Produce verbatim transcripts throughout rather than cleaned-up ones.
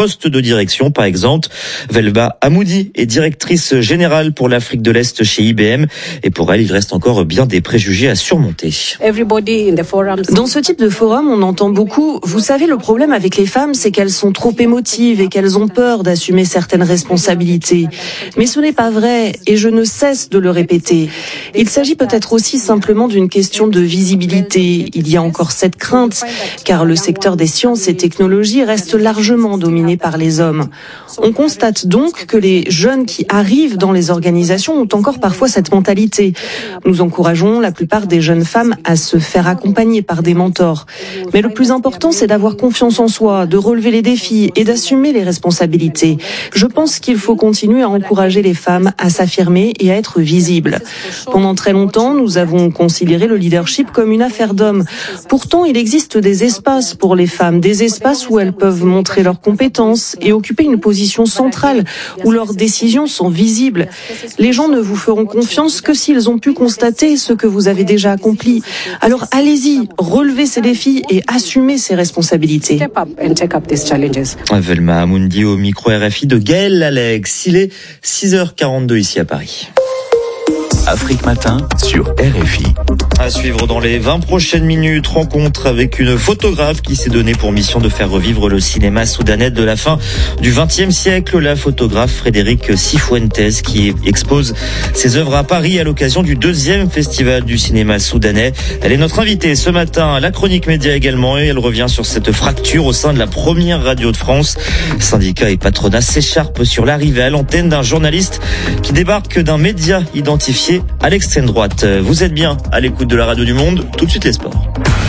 postes de direction, par exemple. Velba Hamoudi est directrice générale pour l'Afrique de l'Est chez I B M. Et pour elle, il reste encore bien des préjugés à surmonter. Dans ce type de forum, on entend beaucoup, vous savez, le problème avec les femmes, c'est qu'elles sont trop émotives et qu'elles ont peur d'assumer certaines responsabilités. Mais ce n'est pas vrai, et je ne cesse de le répéter. Il s'agit peut-être aussi simplement d'une question de visibilité. Il y a encore cette crainte, car le secteur des sciences et technologies reste largement dominé par les hommes. On constate donc que les jeunes qui arrivent dans les organisations ont encore parfois cette mentalité. Nous encourageons la plupart des jeunes femmes à se faire accompagner par des mentors. Mais le plus important, c'est d'avoir confiance en soi, de relever les défis et d'assumer les responsabilités. Je pense qu'il faut continuer à encourager les femmes à s'affirmer et à être visibles. Pendant très longtemps, nous avons considéré le leadership comme une affaire d'hommes. Pourtant, il existe des espaces pour les femmes, des espaces où elles peuvent montrer leurs compétences et occuper une position centrale, où leurs décisions sont visibles. Les gens ne vous feront confiance que s'ils ont pu constater ce que vous avez déjà accompli. Alors allez-y, relevez ces défis et assumez ces responsabilités. Velma Hamoudi au micro R F I de Gaël Alex. Il est six heures quarante-deux ici à Paris. Afrique Matin sur R F I. À suivre dans les vingt prochaines minutes, rencontre avec une photographe qui s'est donnée pour mission de faire revivre le cinéma soudanais de la fin du vingtième siècle. La photographe Frédéric Cifuentes qui expose ses œuvres à Paris à l'occasion du deuxième festival du cinéma soudanais. Elle est notre invitée ce matin à la Chronique Média également et elle revient sur cette fracture au sein de la première radio de France. Syndicats et patronat s'écharpent sur l'arrivée à l'antenne d'un journaliste qui débarque d'un média identifié à l'extrême droite. Vous êtes bien à l'écoute de la radio du Monde. Tout de suite les sports.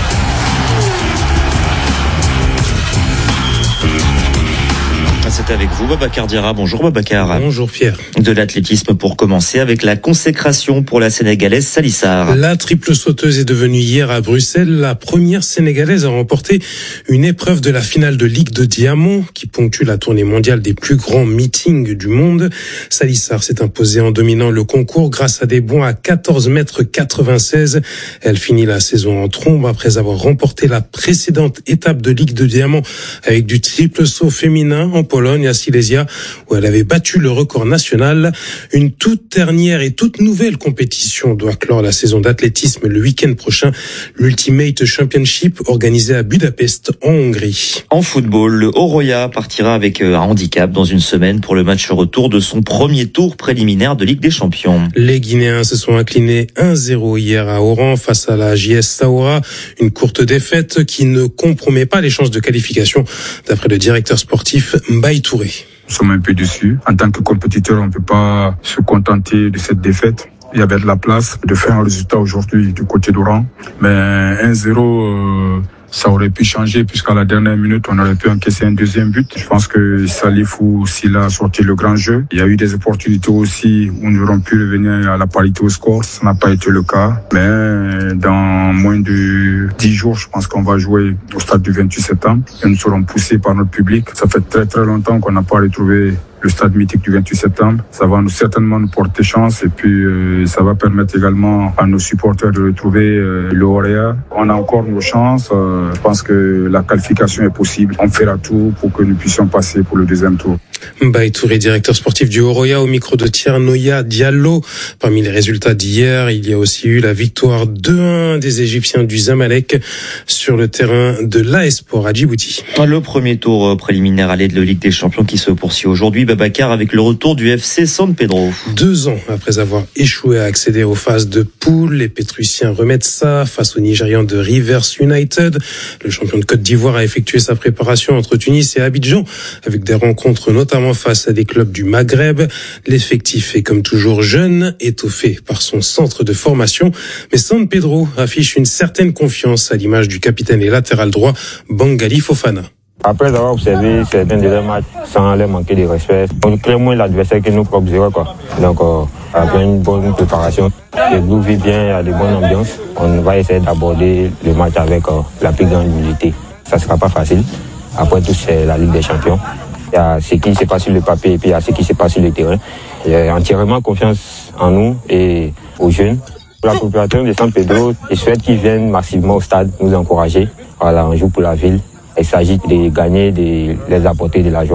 C'est avec vous, Babacar Diarra. Bonjour Babacar. Bonjour Pierre. De l'athlétisme pour commencer avec la consécration pour la Sénégalaise Salissar. La triple sauteuse est devenue hier à Bruxelles la première Sénégalaise à remporter une épreuve de la finale de Ligue de Diamant qui ponctue la tournée mondiale des plus grands meetings du monde. Salissar s'est imposée en dominant le concours grâce à des bonds à quatorze mètres quatre-vingt-seize. Elle finit la saison en trombe après avoir remporté la précédente étape de Ligue de Diamant avec du triple saut féminin en Pologne à Silesia où elle avait battu le record national. Une toute dernière et toute nouvelle compétition doit clore la saison d'athlétisme le week-end prochain, l'Ultimate Championship organisé à Budapest en Hongrie. En football, le Oroya partira avec un handicap dans une semaine pour le match retour de son premier tour préliminaire de Ligue des Champions. Les Guinéens se sont inclinés un zéro hier à Oran face à la J S Saoura, une courte défaite qui ne compromet pas les chances de qualification d'après le directeur sportif Mbaye Touré. Nous sommes un peu déçus. En tant que compétiteur, on ne peut pas se contenter de cette défaite. Il y avait de la place de faire un résultat aujourd'hui du côté d'Oran. Mais un zéro, euh, ça aurait pu changer puisqu'à la dernière minute, on aurait pu encaisser un deuxième but. Je pense que Salifou aussi a sorti le grand jeu. Il y a eu des opportunités aussi où nous aurions pu revenir à la parité au score. Ça n'a pas été le cas. Mais dans moins de dix jours, je pense qu'on va jouer au stade du vingt-huit septembre. Et nous serons poussés par notre public. Ça fait très très longtemps qu'on n'a pas retrouvé le stade mythique du vingt-huit septembre. Ça va nous certainement nous porter chance et puis euh, ça va permettre également à nos supporters de retrouver euh, le Oroya. On a encore nos chances. Euh, je pense que la qualification est possible. On fera tout pour que nous puissions passer pour le deuxième tour. Mbaye Touré, directeur sportif du Oroya, au micro de Tiernoya Diallo. Parmi les résultats d'hier, il y a aussi eu la victoire deux un des Égyptiens du Zamalek sur le terrain de l'A S Sport à Djibouti. Le premier tour préliminaire à l'aide de Ligue des Champions qui se poursuit aujourd'hui. Babacar avec le retour du F C San Pedro. Deux ans après avoir échoué à accéder aux phases de poule, les Pétrusiens remettent ça face aux Nigérians de Rivers United. Le champion de Côte d'Ivoire a effectué sa préparation entre Tunis et Abidjan avec des rencontres notamment face à des clubs du Maghreb. L'effectif est comme toujours jeune, étoffé par son centre de formation. Mais San Pedro affiche une certaine confiance à l'image du capitaine et latéral droit Bangali Fofana. Après avoir observé certains de leurs matchs sans leur manquer de respect, on crée moins l'adversaire que nous propres, quoi. Donc, euh, après une bonne préparation, le groupe vit bien, il y a de bonnes ambiances. On va essayer d'aborder le match avec euh, la plus grande humilité. Ça ne sera pas facile. Après tout, c'est la Ligue des Champions. Il y a ce qui se passe sur le papier et puis il y a ce qui se passe sur le terrain. J'ai entièrement confiance en nous et aux jeunes. Pour la population de San Pedro, je souhaite qu'ils viennent massivement au stade nous encourager. Voilà, on joue pour la ville. Il s'agit de gagner, de les apporter de la joie.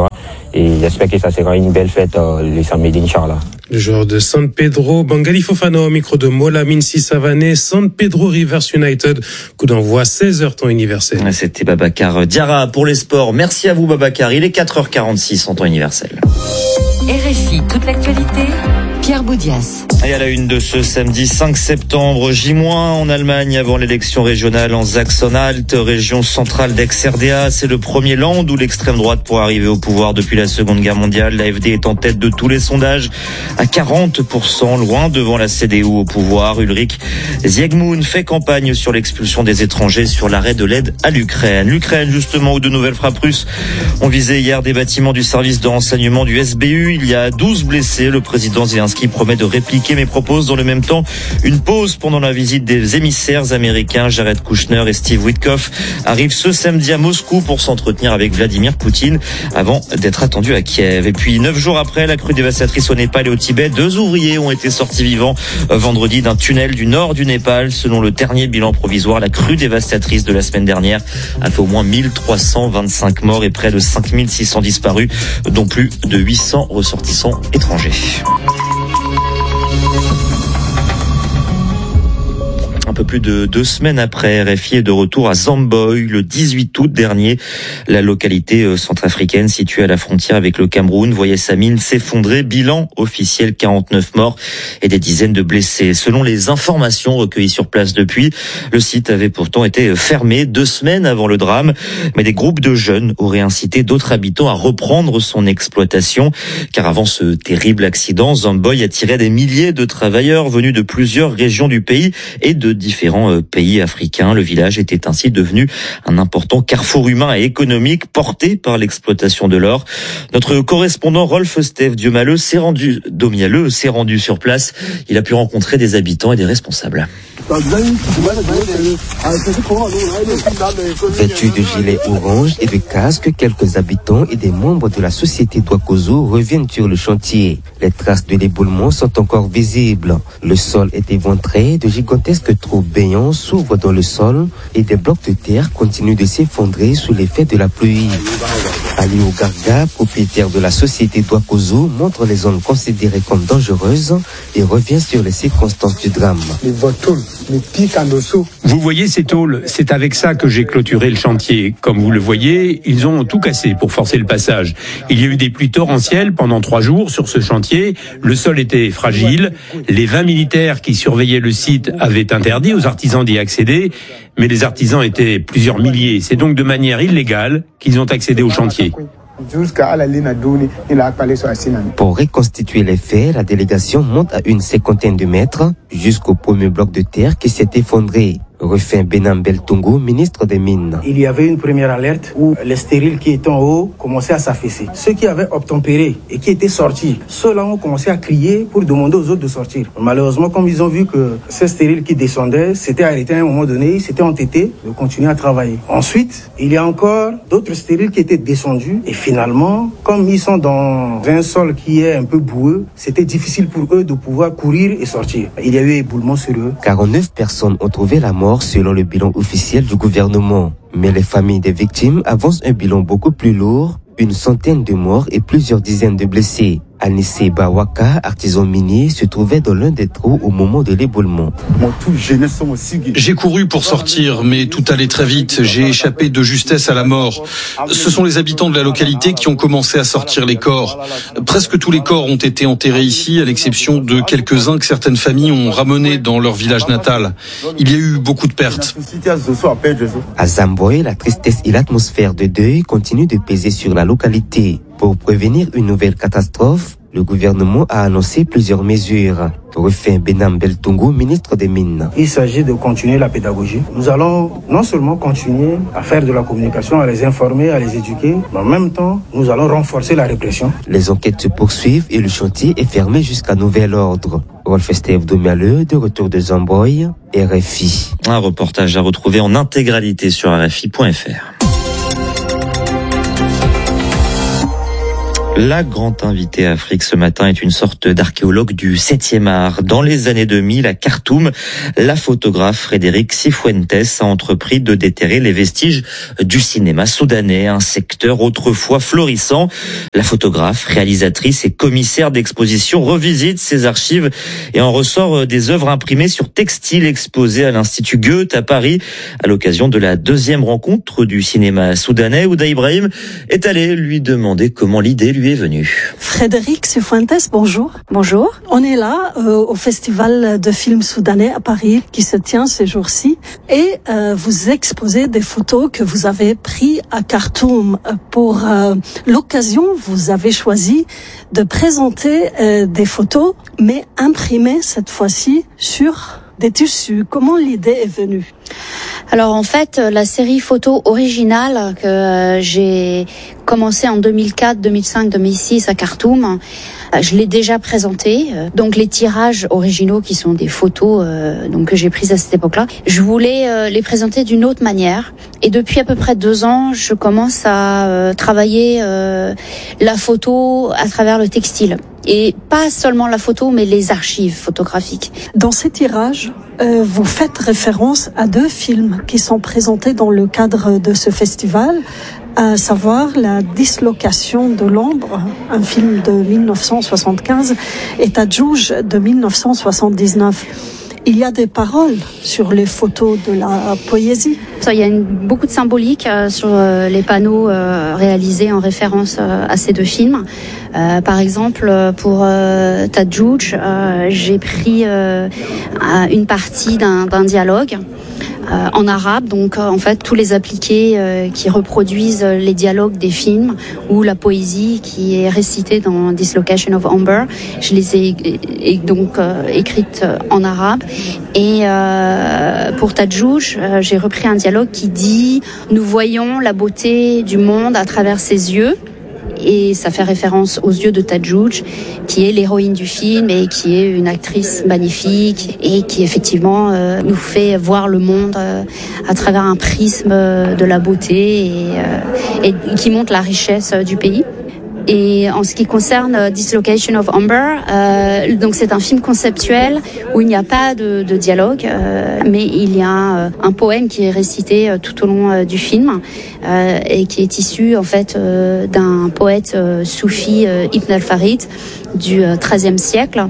Et j'espère que ça sera une belle fête euh, le samedi, Inch'Allah. Le joueur de San Pedro, Bangali Fofana au micro de Mola Minsi Savané, San Pedro Rivers United, coup d'envoi seize heures temps universel. C'était Babacar Diarra pour les sports. Merci à vous Babacar, il est quatre heures quarante-six en temps universel. R F I, toute l'actualité, Pierre Boudias. Et à la une de ce samedi cinq septembre, J- en Allemagne avant l'élection régionale en Sachsen-Anhalt, région centrale d'ex-R D A. C'est le premier land où l'extrême droite pourrait arriver au pouvoir depuis la Seconde Guerre mondiale. L'A F D est en tête de tous les sondages à quarante pour cent, loin devant la C D U au pouvoir. Ulrich Ziegmund fait campagne sur l'expulsion des étrangers, sur l'arrêt de l'aide à l'Ukraine. L'Ukraine, justement, où de nouvelles frappes russes ont visé hier des bâtiments du service de renseignement du S B U. Il y a douze blessés. Le président Zelensky promet de répliquer mais propose dans le même temps une pause pendant la visite des émissaires américains. Jared Kushner et Steve Witkoff arrivent ce samedi à Moscou pour s'entretenir avec Vladimir Poutine avant d'être attendus à Kiev. Et puis neuf jours après la crue dévastatrice au Népal et au Tibet, deux ouvriers ont été sortis vivants vendredi d'un tunnel du nord du Népal. Selon le dernier bilan provisoire, la crue dévastatrice de la semaine dernière a fait au moins mille trois cent vingt-cinq morts et près de cinq mille six cents disparus, dont plus de huit cents ressortissants étrangers. Un peu plus de deux semaines après, R F I est de retour à Zamboy le dix-huit août dernier. La localité centrafricaine située à la frontière avec le Cameroun voyait sa mine s'effondrer. Bilan officiel, quarante-neuf morts et des dizaines de blessés. Selon les informations recueillies sur place depuis, le site avait pourtant été fermé deux semaines avant le drame. Mais des groupes de jeunes auraient incité d'autres habitants à reprendre son exploitation. Car avant ce terrible accident, Zamboy attirait des milliers de travailleurs venus de plusieurs régions du pays et de différents pays africains. Le village était ainsi devenu un important carrefour humain et économique porté par l'exploitation de l'or. Notre correspondant Rolf Steve Diomaleux s'est rendu, Domialeux s'est rendu sur place. Il a pu rencontrer des habitants et des responsables. Vêtus de gilets orange et de casques, quelques habitants et des membres de la société Douakozo reviennent sur le chantier. Les traces de l'éboulement sont encore visibles. Le sol est éventré, de gigantesques trous béants s'ouvrent dans le sol et des blocs de terre continuent de s'effondrer sous l'effet de la pluie. Aliou Garga, propriétaire de la société Douakozo, montre les zones considérées comme dangereuses et revient sur les circonstances du drame. Vous voyez ces tôles, c'est avec ça que j'ai clôturé le chantier. Comme vous le voyez, ils ont tout cassé pour forcer le passage. Il y a eu des pluies torrentielles pendant trois jours sur ce chantier. Le sol était fragile. Les vingt militaires qui surveillaient le site avaient interdit aux artisans d'y accéder. Mais les artisans étaient plusieurs milliers. C'est donc de manière illégale qu'ils ont accédé au chantier. Pour reconstituer les faits, la délégation monte à une cinquantaine de mètres jusqu'au premier bloc de terre qui s'est effondré. Refin Benam Beltongo, ministre des Mines. Il y avait une première alerte où les stériles qui étaient en haut commençaient à s'affaisser. Ceux qui avaient obtempéré et qui étaient sortis, ceux-là ont commencé à crier pour demander aux autres de sortir. Malheureusement, comme ils ont vu que ces stériles qui descendaient s'étaient arrêtés à un moment donné, ils s'étaient entêtés de continuer à travailler. Ensuite, il y a encore d'autres stériles qui étaient descendus et finalement, comme ils sont dans un sol qui est un peu boueux, c'était difficile pour eux de pouvoir courir et sortir. Il y a eu éboulement sur eux. quarante-neuf personnes ont trouvé la mort selon le bilan officiel du gouvernement. Mais les familles des victimes avancent un bilan beaucoup plus lourd, une centaine de morts et plusieurs dizaines de blessés. Anissé Bawaka, artisan minier, se trouvait dans l'un des trous au moment de l'éboulement. J'ai couru pour sortir, mais tout allait très vite. J'ai échappé de justesse à la mort. Ce sont les habitants de la localité qui ont commencé à sortir les corps. Presque tous les corps ont été enterrés ici, à l'exception de quelques-uns que certaines familles ont ramenés dans leur village natal. Il y a eu beaucoup de pertes. À Zamboy, la tristesse et l'atmosphère de deuil continuent de peser sur la localité. Pour prévenir une nouvelle catastrophe, le gouvernement a annoncé plusieurs mesures. Refin Benam Beltongo, ministre des Mines. Il s'agit de continuer la pédagogie. Nous allons non seulement continuer à faire de la communication, à les informer, à les éduquer, mais en même temps, nous allons renforcer la répression. Les enquêtes se poursuivent et le chantier est fermé jusqu'à nouvel ordre. Rolf Steve Domialeux, de retour de Zamboy, R F I. Un reportage à retrouver en intégralité sur R F I point F R. La grande invitée Afrique ce matin est une sorte d'archéologue du septième art. Dans les années deux mille, à Khartoum, la photographe Frédérique Cifuentes a entrepris de déterrer les vestiges du cinéma soudanais, un secteur autrefois florissant. La photographe, réalisatrice et commissaire d'exposition revisite ses archives et en ressort des œuvres imprimées sur textile exposées à l'Institut Goethe à Paris à l'occasion de la deuxième rencontre du cinéma soudanais. Ouda Ibrahim est allé lui demander comment l'idée lui est venue. Frédérique Cifuentes, bonjour. Bonjour. On est là euh, au Festival de films soudanais à Paris qui se tient ces jours-ci et euh, vous exposez des photos que vous avez prises à Khartoum. Pour euh, l'occasion, vous avez choisi de présenter euh, des photos mais imprimées cette fois-ci sur des tissus. Comment l'idée est venue ? Alors en fait, la série photo originale que euh, j'ai commencé en deux mille quatre, deux mille cinq, deux mille six à Khartoum, euh, je l'ai déjà présentée. Donc les tirages originaux qui sont des photos euh, donc que j'ai prises à cette époque-là, je voulais euh, les présenter d'une autre manière. Et depuis à peu près deux ans, je commence à euh, travailler euh, la photo à travers le textile. Et pas seulement la photo, mais les archives photographiques. Dans ces tirages, euh, vous faites référence à deux films qui sont présentés dans le cadre de ce festival, à savoir La dislocation de l'ombre, un film de mille neuf cent soixante-quinze, et Tadjouj de mille neuf cent soixante-dix-neuf. Il y a des paroles sur les photos de la poésie. Il y a une, beaucoup de symbolique euh, sur euh, les panneaux euh, réalisés en référence euh, à ces deux films. Euh, par exemple, pour euh, Tadjouj, euh, j'ai pris euh, une partie d'un, d'un dialogue euh, en arabe, donc euh, en fait tous les appliqués euh, qui reproduisent les dialogues des films ou la poésie qui est récitée dans Dislocation of Amber, je les ai et donc euh, écrites en arabe. Et euh, pour Tadjouj, euh, j'ai repris un dialogue qui dit « Nous voyons la beauté du monde à travers ses yeux ». Et ça fait référence aux yeux de Tadjouj, qui est l'héroïne du film et qui est une actrice magnifique et qui effectivement euh, nous fait voir le monde euh, à travers un prisme de la beauté et, euh, et qui montre la richesse du pays. Et en ce qui concerne Dislocation of Amber, euh, donc c'est un film conceptuel où il n'y a pas de, de dialogue, euh, mais il y a euh, un poème qui est récité euh, tout au long euh, du film euh, et qui est issu en fait euh, d'un poète euh, soufi euh, Ibn al-Farid du treizième siècle.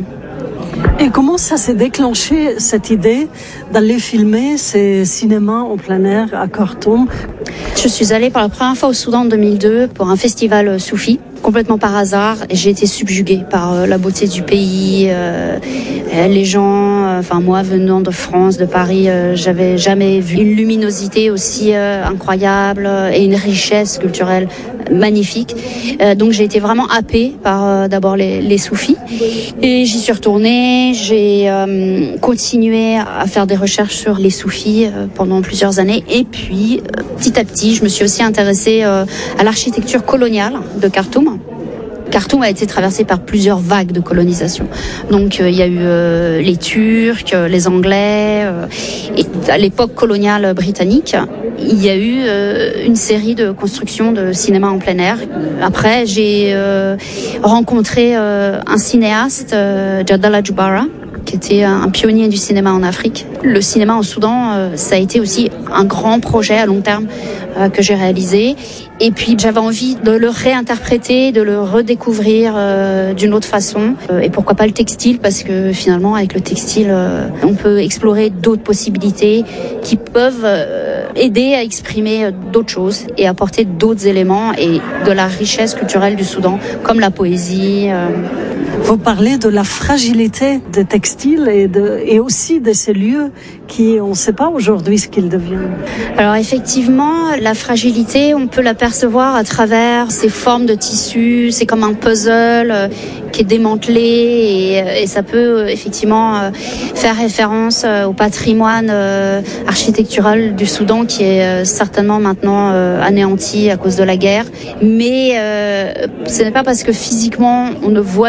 Et comment ça s'est déclenché, cette idée d'aller filmer ces cinémas en plein air à Khartoum ? Je suis allée pour la première fois au Soudan en deux mille deux pour un festival soufi, complètement par hasard, et j'ai été subjuguée par euh, la beauté du pays, euh, les gens, euh, enfin moi venant de France, de Paris, euh, j'avais jamais vu une luminosité aussi euh, incroyable euh, et une richesse culturelle magnifique. Euh, donc j'ai été vraiment happée par euh, d'abord les, les soufis et j'y suis retournée. J'ai euh, continué à faire des recherches sur les soufis euh, pendant plusieurs années et puis euh, petit à petit je me suis aussi intéressée euh, à l'architecture coloniale de Khartoum. Khartoum a été traversé par plusieurs vagues de colonisation. Donc euh, il y a eu euh, les Turcs, les Anglais, euh, et à l'époque coloniale britannique, il y a eu euh, une série de constructions de cinéma en plein air. Après, j'ai euh, rencontré euh, un cinéaste, euh, Jadala Jubara, qui était un pionnier du cinéma en Afrique. Le cinéma au Soudan, euh, ça a été aussi un grand projet à long terme euh, que j'ai réalisé. Et puis j'avais envie de le réinterpréter, de le redécouvrir euh, d'une autre façon. Euh, et pourquoi pas le textile, parce que finalement avec le textile, euh, on peut explorer d'autres possibilités qui peuvent euh, aider à exprimer d'autres choses et apporter d'autres éléments et de la richesse culturelle du Soudan, comme la poésie. Euh, Vous parlez de la fragilité des textiles et, de, et aussi de ces lieux qui, on ne sait pas aujourd'hui ce qu'ils deviennent. Alors effectivement, la fragilité, on peut l'apercevoir à travers ces formes de tissus. C'est comme un puzzle euh, qui est démantelé et, et ça peut euh, effectivement euh, faire référence euh, au patrimoine euh, architectural du Soudan qui est euh, certainement maintenant euh, anéanti à cause de la guerre. Mais euh, ce n'est pas parce que physiquement on ne voit plus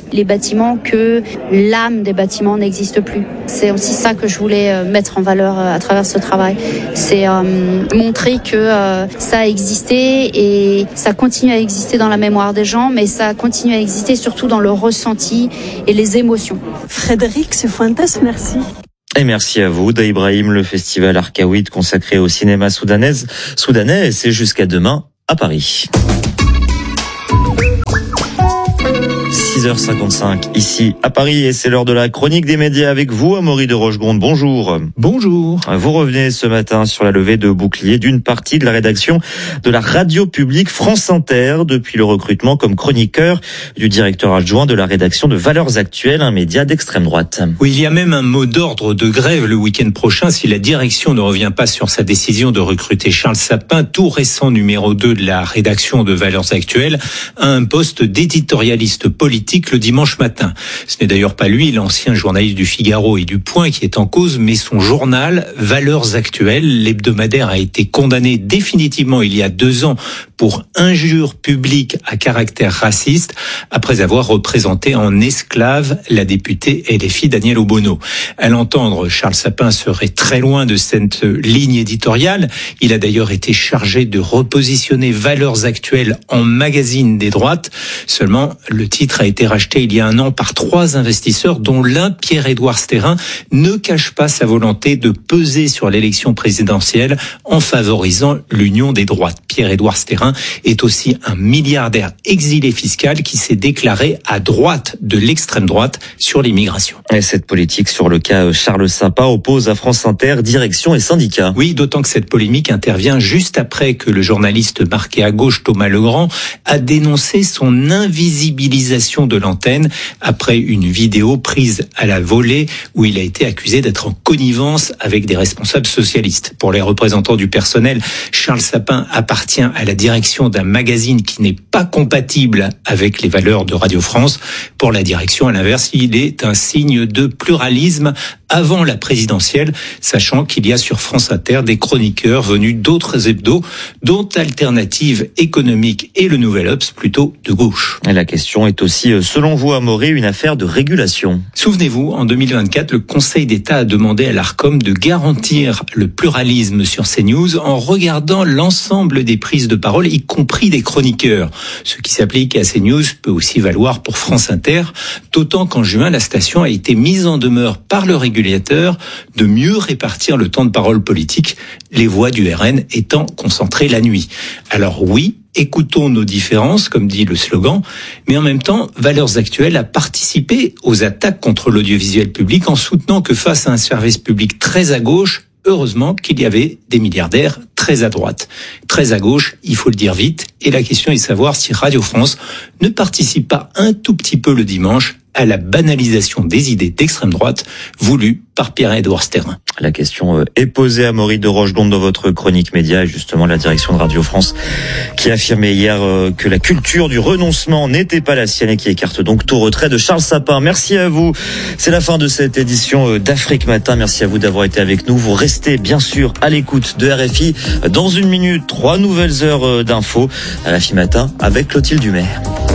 les bâtiments que l'âme des bâtiments n'existe plus. C'est aussi ça que je voulais mettre en valeur à travers ce travail. C'est euh, montrer que euh, ça a existé et ça continue à exister dans la mémoire des gens, mais ça continue à exister surtout dans le ressenti et les émotions. Frédéric Sifuentes, merci. Et merci à vous, Daïbrahim. Le festival Arkaoui consacré au cinéma soudanais, soudanais, c'est jusqu'à demain à Paris. six heures cinquante-cinq ici à Paris et c'est l'heure de la chronique des médias avec vous, Amaury de Rochegonde. Bonjour. Bonjour. Vous revenez ce matin sur la levée de bouclier d'une partie de la rédaction de la radio publique France Inter depuis le recrutement comme chroniqueur du directeur adjoint de la rédaction de Valeurs Actuelles, un média d'extrême droite. Oui, il y a même un mot d'ordre de grève le week-end prochain si la direction ne revient pas sur sa décision de recruter Charles Sapin, tout récent numéro deux de la rédaction de Valeurs Actuelles, à un poste d'éditorialiste politique le dimanche matin. Ce n'est d'ailleurs pas lui, l'ancien journaliste du Figaro et du Point, qui est en cause, mais son journal Valeurs Actuelles. L'hebdomadaire a été condamné définitivement il y a deux ans pour injure publique à caractère raciste, après avoir représenté en esclave la députée L F I Danielle Obono. À l'entendre, Charles Sapin serait très loin de cette ligne éditoriale. Il a d'ailleurs été chargé de repositionner Valeurs Actuelles en magazine des droites. Seulement, le titre a été racheté il y a un an par trois investisseurs, dont l'un, Pierre-Édouard Stérin, ne cache pas sa volonté de peser sur l'élection présidentielle en favorisant l'union des droites. Pierre-Édouard Stérin est aussi un milliardaire exilé fiscal qui s'est déclaré à droite de l'extrême droite sur l'immigration. Et cette politique sur le cas Charles Sapin oppose à France Inter direction et syndicats. Oui, d'autant que cette polémique intervient juste après que le journaliste marqué à gauche Thomas Legrand a dénoncé son invisibilisation de l'antenne après une vidéo prise à la volée où il a été accusé d'être en connivence avec des responsables socialistes. Pour les représentants du personnel, Charles Sapin appartient à la direction d'un magazine qui n'est pas compatible avec les valeurs de Radio France. Pour la direction, à l'inverse, il est un signe de pluralisme avant la présidentielle, sachant qu'il y a sur France Inter des chroniqueurs venus d'autres hebdos, dont Alternative économique et le Nouvel Obs, plutôt de gauche. Et la question est aussi, selon vous, Amaury, une affaire de régulation. Souvenez-vous, en deux mille vingt-quatre, le Conseil d'État a demandé à l'Arcom de garantir le pluralisme sur CNews en regardant l'ensemble des prises de parole, y compris des chroniqueurs. Ce qui s'applique à CNews peut aussi valoir pour France Inter, d'autant qu'en juin, la station a été mise en demeure par le régulateur de mieux répartir le temps de parole politique, les voix du R N étant concentrées la nuit. Alors oui, écoutons nos différences, comme dit le slogan, mais en même temps, Valeurs Actuelles a participé aux attaques contre l'audiovisuel public en soutenant que face à un service public très à gauche, heureusement qu'il y avait des milliardaires très à droite. Très à gauche, il faut le dire vite, et la question est de savoir si Radio France ne participe pas un tout petit peu le dimanche à la banalisation des idées d'extrême droite voulues par Pierre-Édouard Stérin. La question est posée à Amaury de Rochegonde dans votre chronique média et justement la direction de Radio France qui affirmait hier que la culture du renoncement n'était pas la sienne et qui écarte donc tout retrait de Charles Sapin. Merci à vous. C'est la fin de cette édition d'Afrique Matin. Merci à vous d'avoir été avec nous. Vous restez bien sûr à l'écoute de R F I. Dans une minute, trois nouvelles heures d'infos à R F I Matin avec Clotilde Dumais.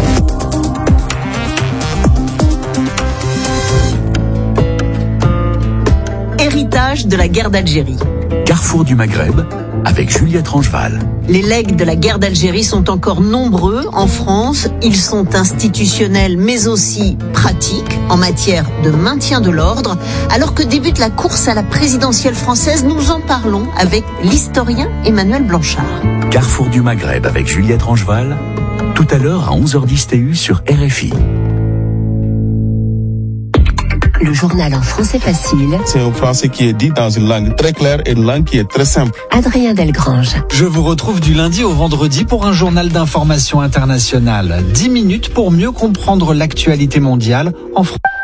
Héritage de la guerre d'Algérie. Carrefour du Maghreb avec Juliette Rangeval. Les legs de la guerre d'Algérie sont encore nombreux en France. Ils sont institutionnels mais aussi pratiques en matière de maintien de l'ordre. Alors que débute la course à la présidentielle française, nous en parlons avec l'historien Emmanuel Blanchard. Carrefour du Maghreb avec Juliette Rangeval, tout à l'heure à onze heures dix T U sur R F I. Le journal en français facile. C'est un français qui est dit dans une langue très claire et une langue qui est très simple. Adrien Delgrange. Je vous retrouve du lundi au vendredi pour un journal d'information internationale. dix minutes pour mieux comprendre l'actualité mondiale en France.